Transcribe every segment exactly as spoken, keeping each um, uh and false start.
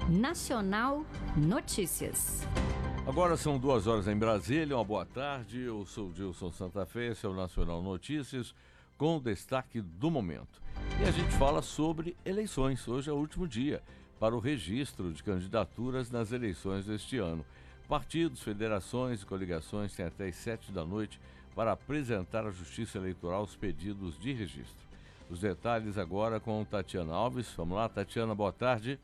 Nacional Notícias. Agora são duas horas em Brasília, uma boa tarde, eu sou o Dilson Santa Fé, esse é o Nacional Notícias, com o destaque do momento. E a gente fala sobre eleições, hoje é o último dia para o registro de candidaturas nas eleições deste ano. Partidos, federações e coligações têm até às sete da noite para apresentar à Justiça Eleitoral os pedidos de registro. Os detalhes agora com Tatiana Alves. Vamos lá, Tatiana, boa tarde.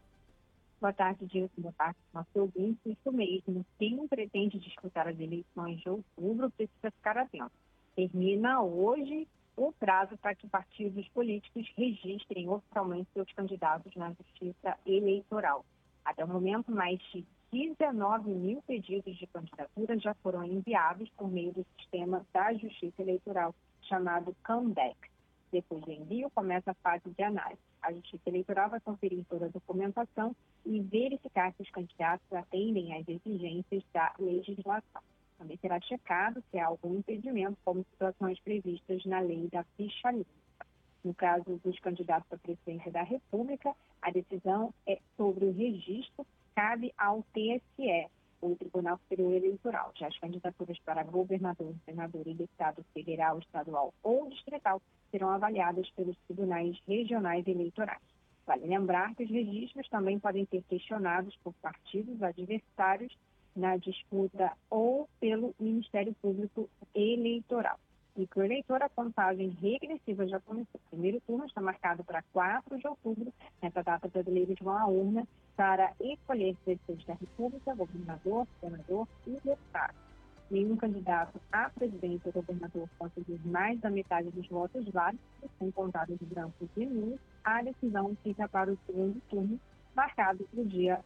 Boa tarde, Dilson. Boa tarde, nosso ouvinte. Isso mesmo. Quem pretende disputar as eleições de outubro precisa ficar atento. Termina hoje o prazo para que partidos políticos registrem oficialmente seus candidatos na Justiça Eleitoral. Até o momento, mais de dezenove mil pedidos de candidatura já foram enviados por meio do sistema da Justiça Eleitoral, chamado CAMDEX. Depois do envio, começa a fase de análise. A Justiça Eleitoral vai conferir toda a documentação e verificar se os candidatos atendem às exigências da legislação. Também será checado se há algum impedimento, como situações previstas na lei da ficha limpa. No caso dos candidatos à presidência da República, a decisão é sobre o registro, cabe ao T S E, o Tribunal Superior Eleitoral. Já as candidaturas para governador, senador e deputado federal, estadual ou distrital serão avaliadas pelos tribunais regionais eleitorais. Vale lembrar que os registros também podem ser questionados por partidos adversários na disputa ou pelo Ministério Público Eleitoral. E para o eleitor, a contagem regressiva já começou. O primeiro turno está marcado para quatro de outubro. Nessa data, os brasileiros vão à urna para escolher presidente da República, governador, senador e deputado. Nenhum candidato a presidente ou governador conseguir mais da metade dos votos válidos, sem contar os brancos e nulos. A decisão fica para o segundo turno, marcado para o dia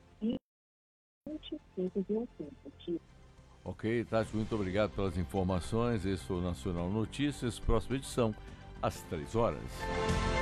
vinte e cinco de outubro. Ok, Tati, muito obrigado pelas informações. Esse foi o Nacional Notícias. Próxima edição, às três horas.